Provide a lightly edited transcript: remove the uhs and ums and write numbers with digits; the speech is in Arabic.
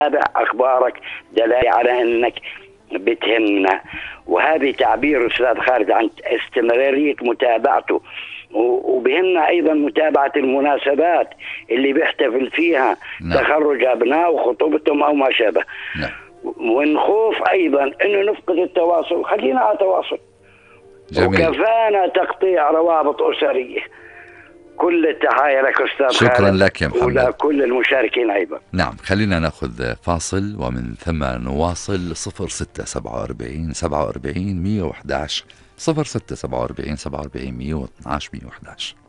أخبارك دلالة على أنك بتهمنا، وهذه تعبير أستاذ خالد عن استمرارية متابعته. وبهمنا أيضا متابعة المناسبات اللي بيحتفل فيها تخرج أبناء وخطوبتهم أو ما شابه. ونخوف أيضا أنه نفقد التواصل. خلينا على تواصل. جميل. وكفانا تقطيع روابط أسرية. كل التحايا لك أستاذ خالد. شكرا لك يا محمد، ولكل المشاركين أيضا. نعم، خلينا نأخذ فاصل ومن ثم نواصل. 0647 47 111 0647 47 112 111.